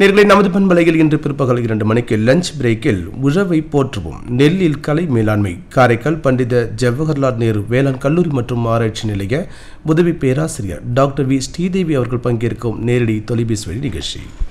நேயர்களே, நமது பண்பலையில் இன்று பிற்பகல் 2 மணிக்கு லஞ்ச் பிரேக்கில் உழவை போற்றுவோம், நெல்லில் கலை மேலாண்மை, காரைக்கால் பண்டித ஜவஹர்லால் நேரு வேளாண் கல்லூரி மற்றும் ஆராய்ச்சி நிலைய உதவி பேராசிரியர் டாக்டர் வி ஸ்ரீதேவி அவர்கள் பங்கேற்கும் நேரடி தொலைபேசி வழி நிகழ்ச்சி.